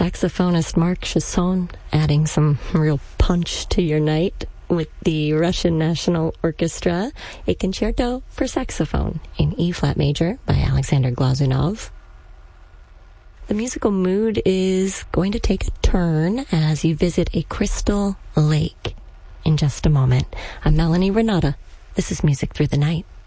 saxophonist Marc Chesson adding some real punch to your night with the Russian National Orchestra, a concerto for saxophone in E-flat major by Alexander Glazunov. The musical mood is going to take a turn as you visit a crystal lake in just a moment. I'm Melanie Renata. This is Music Through the Night.